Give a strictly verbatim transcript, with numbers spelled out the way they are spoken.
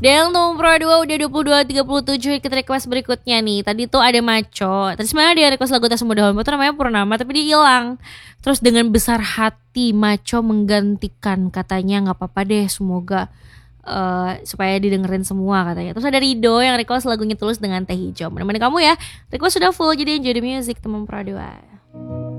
Dan untuk Pro dua udah dua puluh dua tiga puluh tujuh kita request berikutnya nih. Tadi tuh ada Maco. Tadi sebenarnya dia request lagu Tak Semudah Itu namanya Purnama tapi dia hilang. Terus dengan besar hati Maco menggantikan katanya nggak apa-apa deh semoga uh, supaya didengerin semua katanya. Terus ada Rido yang request lagunya Tulus dengan Teh Hijau. Menemani kamu ya. Request sudah full jadi enjoy the music teman Pro dua.